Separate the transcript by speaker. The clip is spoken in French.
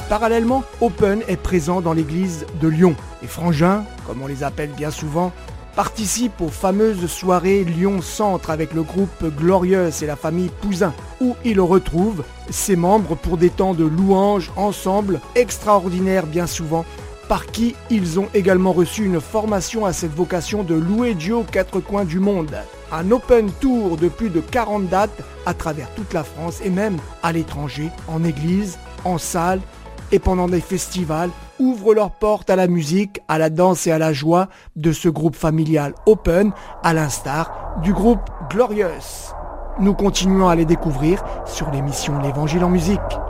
Speaker 1: Parallèlement, Open est présent dans l'église de Lyon. Les frangins, comme on les appelle bien souvent, participent aux fameuses soirées Lyon Centre avec le groupe Glorieux et la famille Pouzin, où ils retrouvent ses membres pour des temps de louanges ensemble extraordinaires bien souvent, par qui ils ont également reçu une formation à cette vocation de louer Dieu aux quatre coins du monde. Un open tour de plus de 40 dates à travers toute la France et même à l'étranger, en église, en salle et pendant des festivals, ouvrent leurs portes à la musique, à la danse et à la joie de ce groupe familial Open, à l'instar du groupe Glorious. Nous continuons à les découvrir sur l'émission L'Évangile en musique.